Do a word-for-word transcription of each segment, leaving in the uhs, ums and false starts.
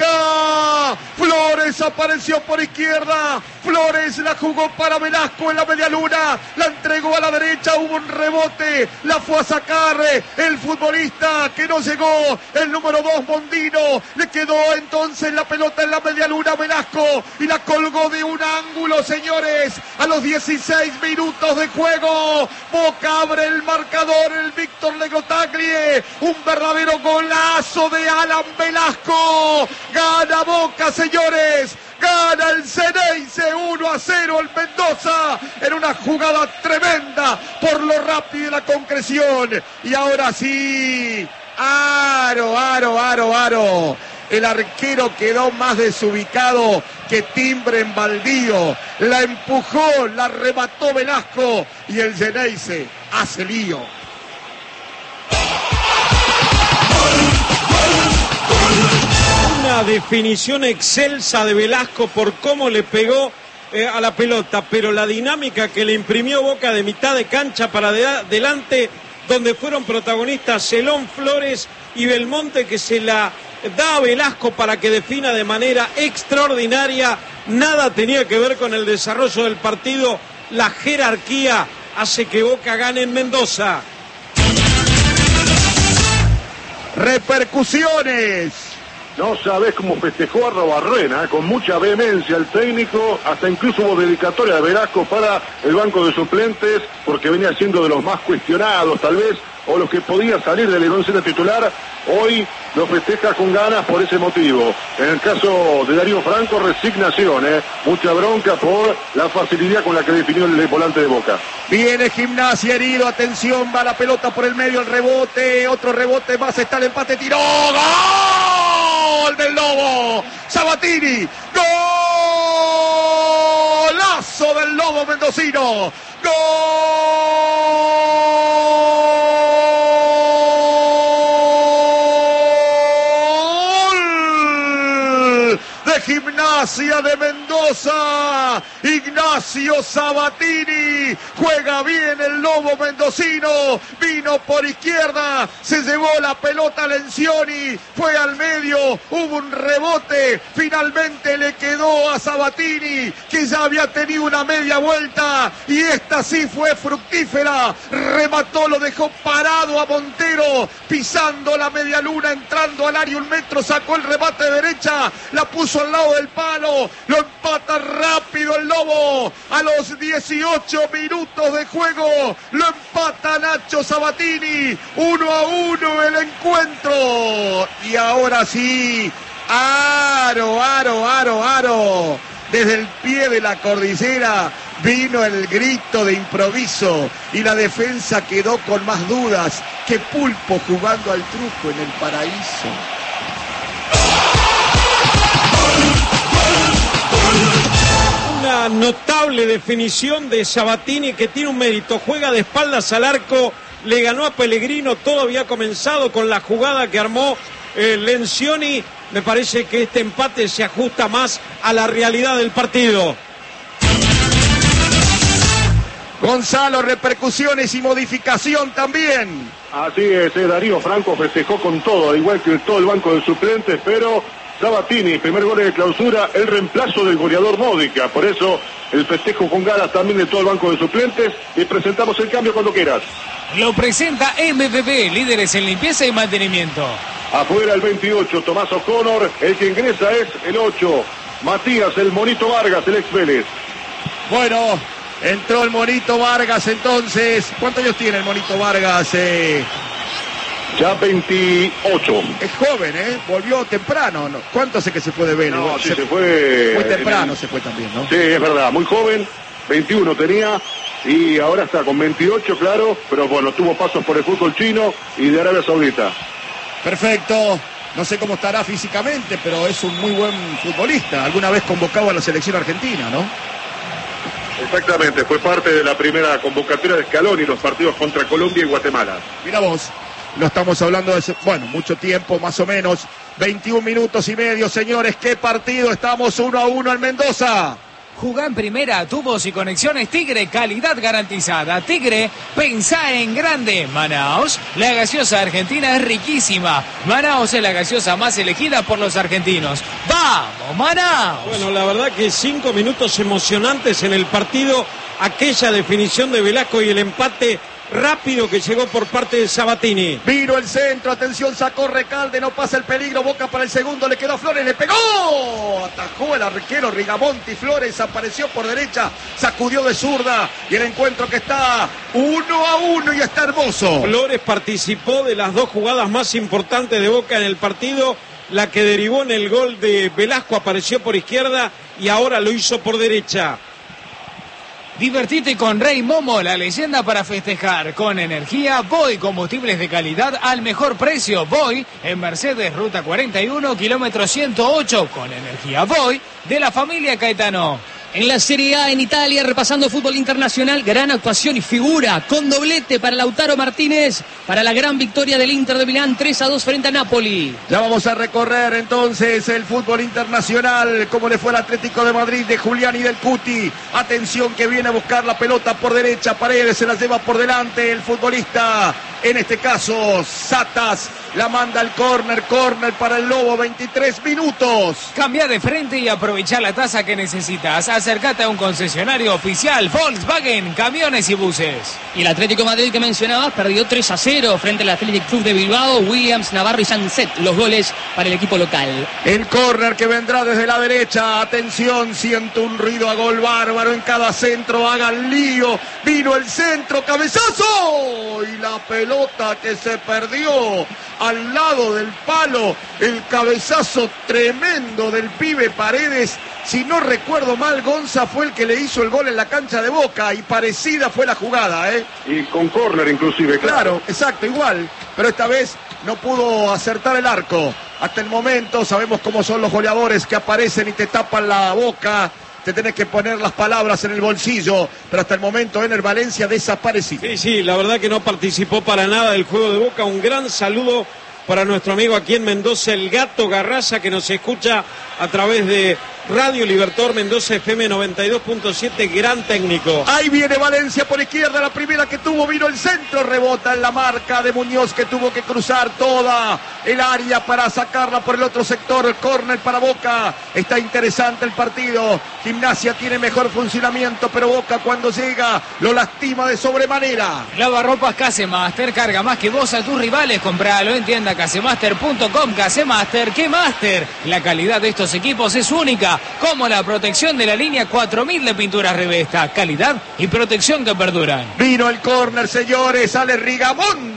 Boca. Flores apareció por izquierda. Flores la jugó para Velasco en la media luna. La entregó a la derecha. Hubo un rebote. La fue a sacar el futbolista que no llegó. El número dos, Mondino. Le quedó entonces la pelota en la media luna Velasco. Y la colgó de un ángulo, señores. A los dieciséis minutos de juego. Boca abre el marcador. El Víctor Legrotaglie. Un verdadero golazo de Alan Velasco. Gana Boca, señores. Gana el Ceneice uno a cero el Mendoza en una jugada tremenda por lo rápido y la concreción. Y ahora sí, aro, aro, aro, aro. El arquero quedó más desubicado que timbre en baldío. La empujó, la remató Velasco y el Ceneice hace lío. Una definición excelsa de Velasco por cómo le pegó eh, a la pelota, pero la dinámica que le imprimió Boca de mitad de cancha para adelante, donde fueron protagonistas Celón, Flores y Belmonte, que se la da a Velasco para que defina de manera extraordinaria. Nada tenía que ver con el desarrollo del partido. La jerarquía hace que Boca gane en Mendoza. Repercusiones. No sabés cómo festejó a Arrobarrena, ¿eh? Con mucha vehemencia el técnico, hasta incluso hubo dedicatoria de Velasco para el banco de suplentes, porque venía siendo de los más cuestionados tal vez, o los que podía salir del once titular. Hoy lo festeja con ganas por ese motivo. En el caso de Darío Franco, resignación, ¿eh? Mucha bronca por la facilidad con la que definió el volante de Boca. Viene Gimnasia herido, atención, va la pelota por el medio, el rebote, otro rebote más, está el empate, tiró, ¡gol del Lobo! Sabatini, golazo del Lobo mendocino, gol de Gimnasia de Mendoza. Ignacio Sabatini, juega bien el Lobo mendocino, vino por izquierda, se llevó la pelota a Lencioni, fue al medio, hubo un rebote, finalmente le quedó a Sabatini, que ya había tenido una media vuelta, y esta sí fue fructífera, remató, lo dejó parado a Montero, pisando la media luna, entrando al área un metro, sacó el remate de derecha, la puso al lado del palo, lo empata rápido el Lobo a los dieciocho minutos de juego, lo empata Nacho Sabatini, uno a uno el encuentro. Y ahora sí, aro, aro, aro, aro, desde el pie de la cordillera vino el grito de improviso y la defensa quedó con más dudas que Pulpo jugando al truco en el paraíso. Una notable definición de Sabatini, que tiene un mérito, juega de espaldas al arco, le ganó a Pellegrino, todo había comenzado con la jugada que armó eh, Lencioni. Me parece que este empate se ajusta más a la realidad del partido. Gonzalo, repercusiones y modificación también. Así es, eh, Darío Franco festejó con todo, al igual que todo el banco de suplentes, pero Sabatini, primer gol de clausura, el reemplazo del goleador Módica, por eso el festejo con ganas también de todo el banco de suplentes, y presentamos el cambio cuando quieras. Lo presenta M V P, líderes en limpieza y mantenimiento. Afuera el veintiocho, Tomás O'Connor, el que ingresa es el ocho, Matías, el Monito Vargas, el ex Vélez. Bueno, entró el Monito Vargas entonces. ¿Cuántos años tiene el Monito Vargas? Eh... Ya veintiocho. Es joven, ¿eh? Volvió temprano, ¿no? ¿Cuánto hace que se fue de Vélez? No, sí, se, se fue... Muy temprano el... se fue también, ¿no? Sí, es verdad, muy joven, veintiuno tenía, y ahora está con veintiocho, claro, pero bueno, tuvo pasos por el fútbol chino y de Arabia Saudita. Perfecto. No sé cómo estará físicamente, pero es un muy buen futbolista. Alguna vez convocado a la selección argentina, ¿no? Exactamente, fue parte de la primera convocatoria de Scaloni, los partidos contra Colombia y Guatemala. Mira vos. Lo estamos hablando de, bueno, mucho tiempo, más o menos, veintiún minutos y medio, señores, qué partido, estamos uno a uno en Mendoza. Jugá en primera, tubos y conexiones Tigre, calidad garantizada. Tigre, pensá en grande. Manaos, la gaseosa argentina es riquísima. Manaos es la gaseosa más elegida por los argentinos. ¡Vamos, Manaos! Bueno, la verdad que cinco minutos emocionantes en el partido. Aquella definición de Velasco y el empate rápido que llegó por parte de Sabatini. Vino el centro, atención, sacó Recalde, no pasa el peligro, Boca para el segundo, le quedó a Flores, le pegó, atajó el arquero Rigamonti, Flores apareció por derecha, sacudió de zurda y el encuentro que está uno a uno y está hermoso. Flores participó de las dos jugadas más importantes de Boca en el partido, la que derivó en el gol de Velasco apareció por izquierda y ahora lo hizo por derecha. Divertite con Rey Momo, la leyenda para festejar. Con energía, Voy, combustibles de calidad al mejor precio. Voy en Mercedes, ruta cuarenta y uno, kilómetro ciento ocho. Con energía Voy de la familia Caetano. En la Serie A en Italia, repasando fútbol internacional, gran actuación y figura con doblete para Lautaro Martínez, para la gran victoria del Inter de Milán, tres a dos frente a Napoli. Ya vamos a recorrer entonces el fútbol internacional, como le fue al Atlético de Madrid de Julián y del Cuti. Atención que viene a buscar la pelota por derecha, Paredes se la lleva por delante el futbolista, en este caso Satas, la manda al córner, córner para el Lobo, veintitrés minutos. Cambia de frente y aprovecha la tasa que necesitas. Acércate a un concesionario oficial Volkswagen, camiones y buses. Y el Atlético de Madrid que mencionabas perdió tres a cero frente al Athletic Club de Bilbao. Williams, Navarro y Sanset, los goles para el equipo local. El córner que vendrá desde la derecha, atención, siento un ruido a gol bárbaro en cada centro, hagan lío, vino el centro, cabezazo y la pelota que se perdió al lado del palo, el cabezazo tremendo del pibe Paredes. Si no recuerdo mal, Gonza fue el que le hizo el gol en la cancha de Boca y parecida fue la jugada, ¿eh? Y con córner inclusive, claro. Claro, exacto, igual, pero esta vez no pudo acertar el arco. Hasta el momento sabemos cómo son los goleadores que aparecen y te tapan la boca, te tenés que poner las palabras en el bolsillo, pero hasta el momento Ener Valencia desaparecido. Sí, sí, la verdad que no participó para nada del juego de Boca. Un gran saludo para nuestro amigo aquí en Mendoza, el Gato Garraza, que nos escucha a través de Radio Libertador Mendoza F M noventa y dos punto siete, gran técnico. Ahí viene Valencia por izquierda, la primera que tuvo, vino el centro, rebota en la marca de Muñoz que tuvo que cruzar toda el área para sacarla por el otro sector, córner para Boca. Está interesante el partido, Gimnasia tiene mejor funcionamiento, pero Boca cuando llega lo lastima de sobremanera. Lavarropas Casemaster, carga más que vos a tus rivales, compralo en tienda casemaster punto com. Casemaster, ¿qué Master? La calidad de estos equipos es única, como la protección de la línea cuatro mil de pinturas Revesta, calidad y protección que perduran. Vino el córner, señores, sale Rigamonti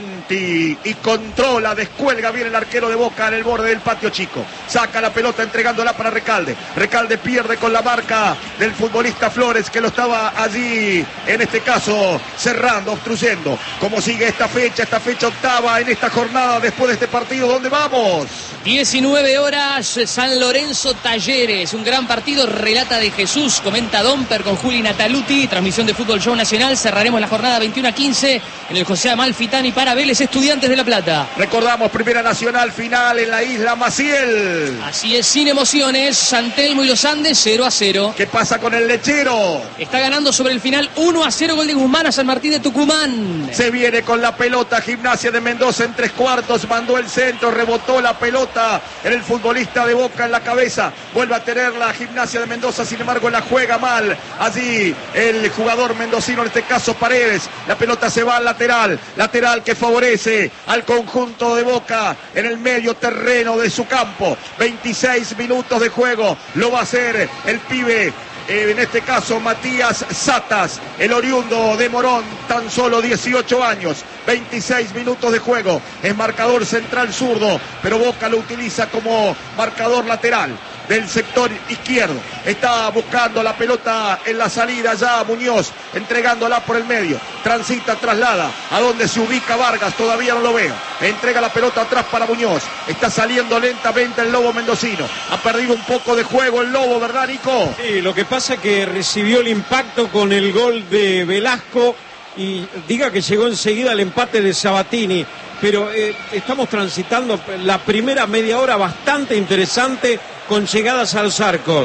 y controla, descuelga bien el arquero de Boca en el borde del patio chico. Saca la pelota entregándola para Recalde. Recalde pierde con la marca del futbolista Flores, que lo estaba allí, en este caso, cerrando, obstruyendo. ¿Cómo sigue esta fecha? Esta fecha octava en esta jornada después de este partido. ¿Dónde vamos? diecinueve horas, San Lorenzo Talleres, un gran partido, relata de Jesús, comenta Domper con Juli Nataluti, transmisión de Fútbol Show Nacional. Cerraremos la jornada veintiuno a quince en el José Amalfitani para Vélez Estudiantes de La Plata. Recordamos, Primera Nacional, final en la Isla Maciel. Así es, sin emociones, San Telmo y los Andes cero a cero. ¿Qué pasa con el Lechero? Está ganando sobre el final uno a cero, gol de Guzmán a San Martín de Tucumán. Se viene con la pelota Gimnasia de Mendoza en tres cuartos, mandó el centro, rebotó la pelota en el futbolista de Boca en la cabeza, vuelve a tener la Gimnasia de Mendoza, sin embargo la juega mal allí el jugador mendocino, en este caso Paredes. La pelota se va al lateral, lateral que favorece al conjunto de Boca en el medio terreno de su campo. veintiséis minutos de juego, lo va a hacer el pibe, eh, en este caso Matías Satas, el oriundo de Morón, tan solo dieciocho años. veintiséis minutos de juego, es marcador central zurdo, pero Boca lo utiliza como marcador lateral del sector izquierdo. Está buscando la pelota en la salida ya Muñoz, entregándola por el medio, transita, traslada, a donde se ubica Vargas, todavía no lo veo, entrega la pelota atrás para Muñoz, está saliendo lentamente el Lobo mendocino, ha perdido un poco de juego el Lobo, ¿verdad, Nico? Sí, lo que pasa es que recibió el impacto con el gol de Velasco y diga que llegó enseguida el empate de Sabatini, pero eh, estamos transitando la primera media hora bastante interesante con llegadas a los arcos.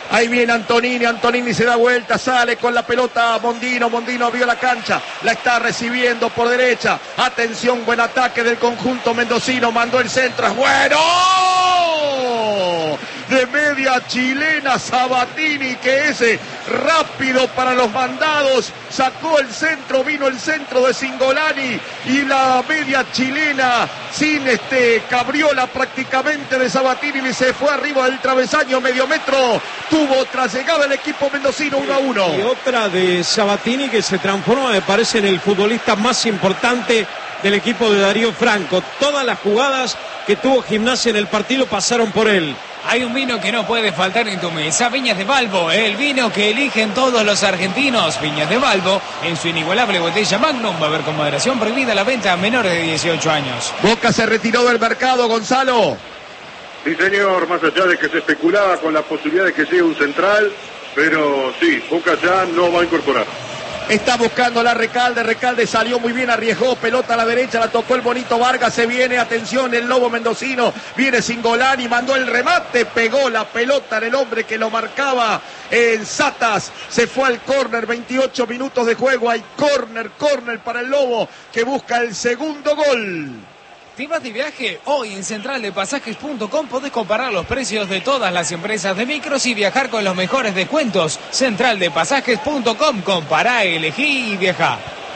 Ahí viene Antonini, Antonini se da vuelta, sale con la pelota Mondino, Mondino abrió la cancha, la está recibiendo por derecha. Atención, buen ataque del conjunto mendocino, mandó el centro, es bueno. De media chilena Sabatini, que es rápido para los mandados, sacó el centro, vino el centro de Cingolani y la media chilena sin este cabriola prácticamente de Sabatini y se fue arriba del travesaño, medio metro, tuvo otra llegada el equipo mendocino uno a uno. Y otra de Sabatini que se transforma, me parece, en el futbolista más importante del equipo de Darío Franco. Todas las jugadas que tuvo Gimnasia en el partido pasaron por él. Hay un vino que no puede faltar en tu mesa, Viñas de Balbo, el vino que eligen todos los argentinos. Viñas de Balbo, en su inigualable botella Magnum, va a haber con moderación prohibida la venta a menores de dieciocho años. Boca se retiró del mercado, Gonzalo. Sí, señor, más allá de que se especulaba con la posibilidad de que llegue un central, pero sí, Boca ya no va a incorporar. Está buscando la Recalde, Recalde salió muy bien, arriesgó, pelota a la derecha, la tocó el bonito Vargas, se viene, atención, el lobo mendocino, viene Cingolani, mandó el remate, pegó la pelota en el hombre que lo marcaba en Satas, se fue al córner, veintiocho minutos de juego, hay córner, córner para el lobo que busca el segundo gol. ¿Te vas de viaje? Hoy en central de pasajes punto com podés comparar los precios de todas las empresas de micros y viajar con los mejores descuentos. central de pasajes punto com, compará, elegí y viajá.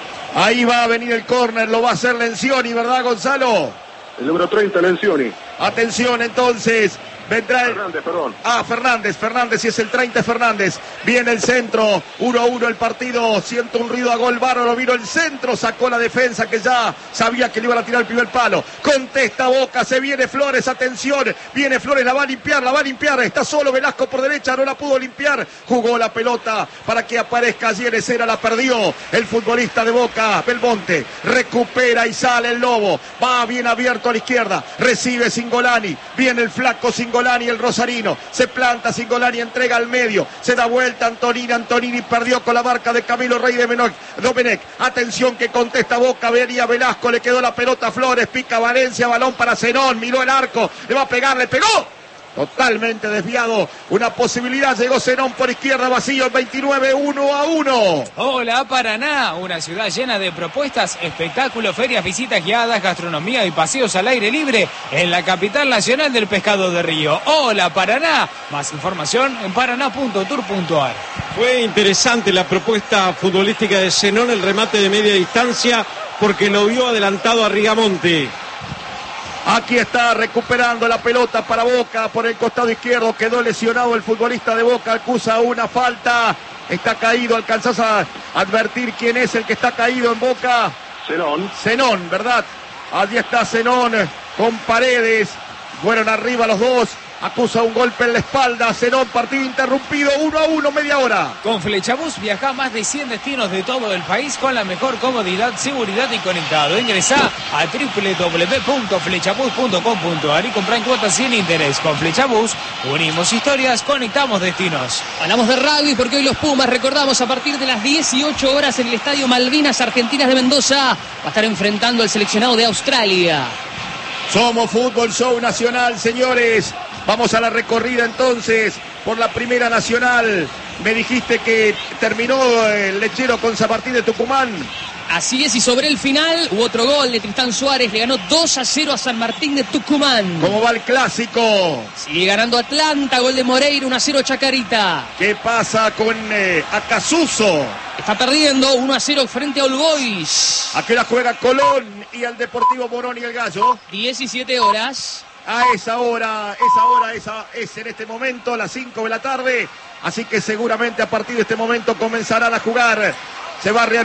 Ahí va a venir el córner, lo va a hacer Lencioni, ¿verdad, Gonzalo? El número treinta, Lencioni. Atención entonces, vendrá el... Fernández, perdón. Ah, Fernández, Fernández, si es el treinta Fernández. Viene el centro, uno a uno el partido, siento un ruido a gol bárbaro, vino el centro, sacó la defensa que ya sabía que le iban a tirar el primer palo. Contesta Boca, se viene Flores, atención, viene Flores, la va a limpiar, la va a limpiar, está solo Velasco por derecha, no la pudo limpiar, jugó la pelota para que aparezca allí en escena, la perdió el futbolista de Boca, Belmonte, recupera y sale el lobo, va bien abierto a la izquierda, recibe Cingolani, viene el flaco Cingolani, el rosarino, se planta Cingolani, entrega al medio, se da vuelta Antonini, Antonini perdió con la marca de Camilo Rey de Menoc, Domenech, atención que contesta Boca, venía Velasco, le quedó la pelota a Flores, pica Valencia, balón para Zenón, miró el arco, le va a pegar, le pegó. Totalmente desviado, una posibilidad, llegó Zenón por izquierda, vacío, veintinueve, uno a uno. Hola Paraná, una ciudad llena de propuestas, espectáculos, ferias, visitas guiadas, gastronomía y paseos al aire libre en la capital nacional del pescado de río. Hola Paraná, más información en paraná punto tour punto a r. Fue interesante la propuesta futbolística de Zenón, el remate de media distancia, porque lo vio adelantado a Rigamonte. Aquí está recuperando la pelota para Boca por el costado izquierdo. Quedó lesionado el futbolista de Boca. Acusa una falta. Está caído. ¿Alcanzás a advertir quién es el que está caído en Boca? Zenón. Zenón, ¿verdad? Allí está Zenón con Paredes. Fueron arriba los dos. Acusa un golpe en la espalda. Zenón, partido interrumpido. uno a uno, media hora. Con Flechabús viaja a más de cien destinos de todo el país con la mejor comodidad, seguridad y conectado. Ingresá a doble u doble u doble u punto flechabús punto com punto a r y comprá en cuotas sin interés. Con Flechabús unimos historias, conectamos destinos. Hablamos de rugby porque hoy los Pumas, recordamos, a partir de las dieciocho horas en el Estadio Malvinas Argentinas de Mendoza va a estar enfrentando al seleccionado de Australia. Somos Fútbol Show Nacional, señores. Vamos a la recorrida entonces por la Primera Nacional. Me dijiste que terminó el lechero con San Martín de Tucumán. Así es, y sobre el final hubo otro gol de Tristán Suárez, le ganó dos a cero a San Martín de Tucumán. ¿Cómo va el clásico? Sigue ganando Atlanta, gol de Moreira, uno a cero Chacarita. ¿Qué pasa con eh, Acasuso? Está perdiendo uno a cero frente a All Boys. ¿A qué hora juega Colón y el Deportivo Morón y el Gallo? diecisiete horas. A esa hora, esa hora, esa es en este momento, las cinco de la tarde. Así que seguramente a partir de este momento comenzarán a jugar. Se va a reanudar.